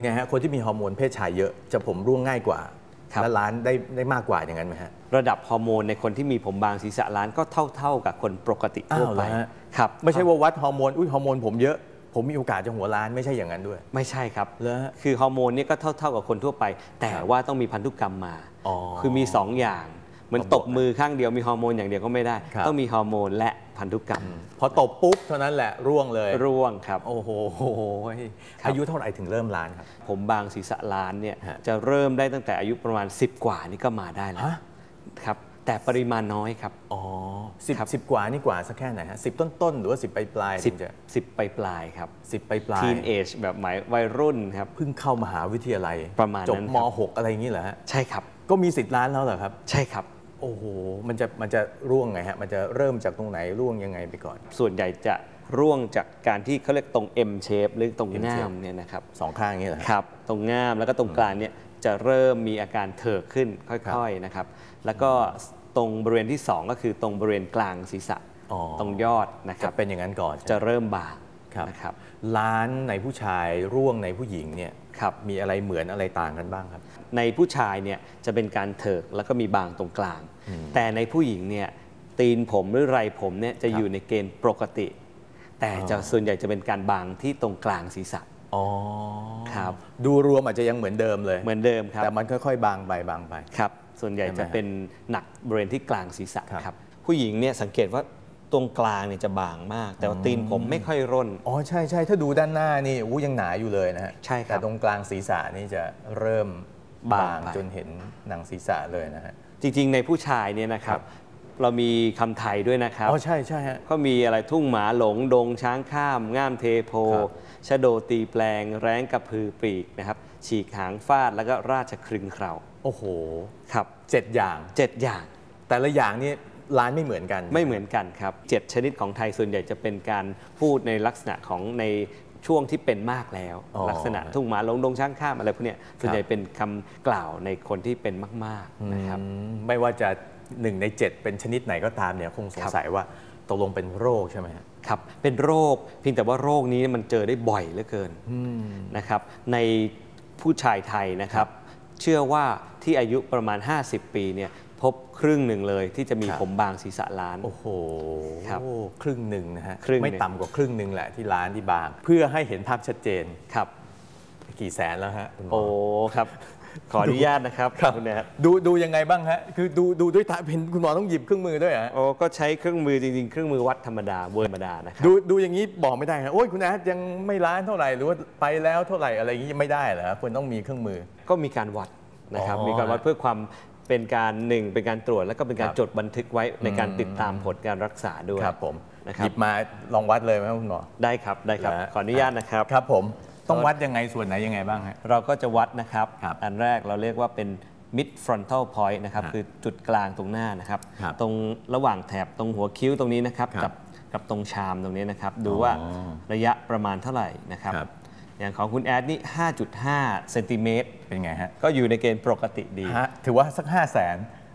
ไงฮะคนที่มีฮอร์โมนเพศชายเยอะจะผมร่วงง่ายกว่าและล้านได้มากกว่าอย่างนั้นไหมฮะระดับฮอร์โมนในคนที่มีผมบางศีรษะล้านก็เท่ากับคนปกติทั่วไปครับไม่ใช่ว่าวัดฮอร์โมนฮอร์โมนผมเยอะผมมีโอกาสจะหัวล้านไม่ใช่อย่างนั้นด้วยไม่ใช่ครับคือฮอร์โมนนี่ก็เท่ากับคนทั่วไปแต่ว่าต้องมีพันธุกรรมมาคือมี2อย่างเหมือนตบมือข้างเดียวมีฮอร์โมนอย่างเดียวก็ไม่ได้ต้องมีฮอร์โมนและพันธุกรรมพอตบปุ๊บเท่านั้นแหละร่วงเลยร่วงครับโอ้โหอายุเท่าไหร่ถึงเริ่มล้านครับผมบางศีรษะล้านเนี่ยจะเริ่มได้ตั้งแต่อายุประมาณ10 กว่านี่ก็มาได้แล้วครับแต่ปริมาณน้อยครับอ๋อ10 กว่านี่กว่าสักแค่ไหนฮะ10 ต้นหรือว่า10 ปลาย 10 ปลายครับ 10 ปลายทีนเอจแบบหมายวัยรุ่นครับเพิ่งเข้ามหาวิทยาลัยประมาณจบม.6 อะไรอย่างนี้เหรอฮะใช่ครับก็มีสิทธิ์ล้านแล้วเหรอครับใช่ครับโอ้โหมันจะร่วงไงฮะมันจะเริ่มจากตรงไหนร่วงยังไงไปก่อนส่วนใหญ่จะร่วงจากการที่เขาเรียกตรง M shape หรือตรงง่ามเนี่ยนะครับ 2 ข้างนี้เหรอครับตรงง่ามแล้วก็ตรงกลางเนี่ยจะเริ่มมีอาการเถิกขึ้นค่อยๆนะครับแล้วก็ตรงบริเวณที่2ก็คือตรงบริเวณกลางศีรษะตรงยอดนะครับจะเป็นอย่างนั้นก่อนจะเริ่มบางนะครับล้านในผู้ชายร่วงในผู้หญิงเนี่ยมีอะไรเหมือนอะไรต่างกันบ้างครับในผู้ชายเนี่ยจะเป็นการเถิกแล้วก็มีบางตรงกลางแต่ในผู้หญิงเนี่ยตีนผมหรือไรผมเนี่ยจะอยู่ในเกณฑ์ปกติแต่จะส่วนใหญ่จะเป็นการบางที่ตรงกลางศีรษะครับดูรวมอาจจะยังเหมือนเดิมเลยเหมือนเดิมครับแต่มันค่อยๆบางไปครับส่วนใหญ่จะเป็นหนักบริเวณที่กลางศีรษะครับผู้หญิงเนี่ยสังเกตว่าตรงกลางเนี่ยจะบางมากแต่ว่าตีนผมไม่ค่อยร่นอ๋อใช่ถ้าดูด้านหน้านี่ยังหนาอยู่เลยนะฮะใช่ครับแต่ตรงกลางศีรษะนี่จะเริ่มบางจนเห็นหนังศีรษะเลยนะฮะจริงๆในผู้ชายเนี่ยนะครับเรามีคำไทยด้วยนะครับอ๋อใช่ฮะก็มีอะไรทุ่งหมาหลงดงช้างข้ามง่ามเทโพชโดตีแปลงแร้งกระพือปีกนะครับฉีกหางฟาดแล้วก็ราชครึงเคราโอ้โหครับ 7 อย่างแต่ละอย่างนี่ล้านไม่เหมือนกันครับ7 ชนิดของไทยส่วนใหญ่จะเป็นการพูดในลักษณะของในช่วงที่เป็นมากแล้วลักษณะทุ่งหมาหลงดงช้างข้ามอะไรพวกนี้ส่วนใหญ่เป็นคำกล่าวในคนที่เป็นมากๆนะครับไม่ว่าจะ1 ใน 7เป็นชนิดไหนก็ตามเนี่ยคงสงสัยว่าตกลงเป็นโรคใช่ไหมครับเป็นโรคเพียงแต่ว่าโรคนี้มันเจอได้บ่อยเหลือเกินนะครับในผู้ชายไทยนะครับเชื่อว่าที่อายุประมาณ50 ปีเนี่ยพบครึ่งหนึ่งเลยที่จะมีผมบางศีรษะล้านโอ้โหครับครึ่งหนึ่งนะฮะไม่ต่ำกว่าครึ่งหนึ่งแหละที่ล้านที่บางเพื่อให้เห็นภาพชัดเจนครับกี่แสนแล้วฮะโอ้ครับขออนุญาตนะครับคุณเนี่ยดูยังไงบ้างฮะคือดูด้วยตาเห็นคุณหมอต้องหยิบเครื่องมือด้วยฮะโอ้ก็ใช้เครื่องมือจริงๆเครื่องมือวัดธรรมดาเวอร์ธรรมดานะครับดูอย่างนี้บอกไม่ได้ครับโอ้ยคุณแอดยังไม่ล้านเท่าไหร่หรือว่าไปแล้วเท่าไหร่อะไรอย่างนี้ไม่ได้เหรอควรต้องมีเครื่องมือก็มีการวัดนะครับมีการวัดเพื่อความเป็นการเป็นการตรวจแล้วก็เป็นการจดบันทึกไว้ในการติดตามผลการรักษาด้วยครับผมหยิบมาลองวัดเลยไหมคุณหมอได้ครับขออนุญาตนะครับครับผมต้องวัดยังไงส่วนไหนยังไงบ้างฮะเราก็จะวัดนะครับอันแรกเราเรียกว่าเป็น mid frontal point นะครับคือจุดกลางตรงหน้านะครับตรงระหว่างแถบตรงหัวคิ้วตรงนี้นะครับกับตรงชามตรงนี้นะครับดูว่าระยะประมาณเท่าไหร่นะครับอย่างของคุณแอดนี่ 5.5 เซนติเมตรเป็นไงฮะก็อยู่ในเกณฑ์ปกติดีถือว่าสัก500,000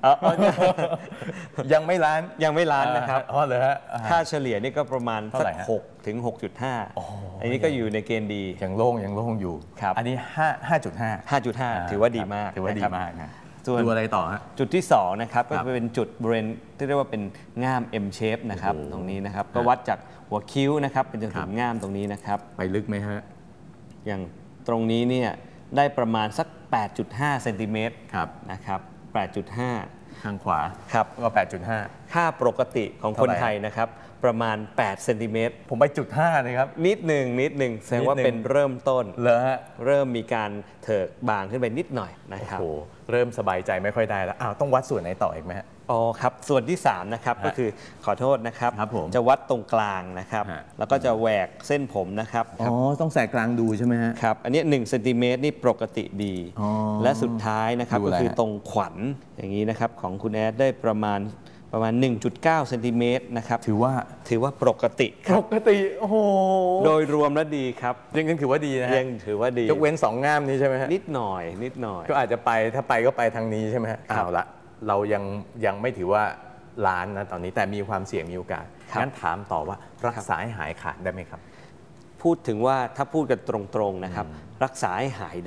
ยังไม่ล้านนะครับอ๋อเหรอฮะค่าเฉลี่ยนี่ก็ประมาณสัก6 ถึง 6.5 อันนี้ก็อยู่ในเกณฑ์ดียังโล่งอยู่ครับอันนี้ 5.5 ถือว่าดีมากนะดูอะไรต่อฮะจุดที่2นะครับก็เป็นจุดบริเวณที่เรียกว่าเป็นง่าม M shape นะครับตรงนี้นะครับก็วัดจากหัวคิ้วนะครับเป็นจนถึงง่ามตรงนี้นะครับไปลึกไหมฮะอย่างตรงนี้เนี่ยได้ประมาณสัก 8.5 เซนติเมตรนะครับ 8.5 ข้างขวาครับก็ 8.5 ค่าปกติของคนไทยนะครับประมาณ8 เซนติเมตรผมไป0.5เลยครับนิดหนึ่งแสดงว่าเป็นเริ่มต้นเลยฮะเริ่มมีการเถิกบางขึ้นไปนิดหน่อยนะครับโอ้โหเริ่มสบายใจไม่ค่อยได้แล้วต้องวัดส่วนไหนต่ออีกไหมฮะอ๋อครับส่วนที่3นะครับก็คือขอโทษนะครับจะวัดตรงกลางนะครับแล้วก็จะแหวกเส้นผมนะครับอ๋อต้องแสกกลางดูใช่ไหมฮะครับอันนี้1 เซนติเมตรนี่ปกติดีและสุดท้ายนะครับก็คือตรงขวัญอย่างนี้นะครับของคุณแอดได้ประมาณ 1.9 เซนติเมตรนะครับถือว่าปกติโอ้โหโดยรวมแล้วดีครับยังถือว่าดีนะฮะยังถือว่าดียกเว้น2 ง่ามนี้ใช่ไหมฮะนิดหน่อยก็อาจจะไปถ้าไปก็ไปทางนี้ใช่ไหมฮะเอาละเรายังไม่ถือว่าล้านนะตอนนี้แต่มีความเสี่ยงมีโอกาสงั้นถามต่อว่ารักษาให้หายขาดได้ไหมครับพูดถึงว่าถ้าพูดกันตรงๆนะครับรักษาให้หาย